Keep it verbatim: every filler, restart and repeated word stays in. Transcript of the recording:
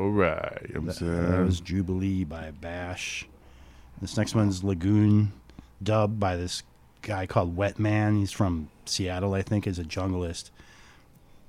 All right. You know what I'm That, saying? that was Jubilee by Bash. This next one's Lagoon Dub by this guy called Wet Man. He's from Seattle, I think, is a junglist.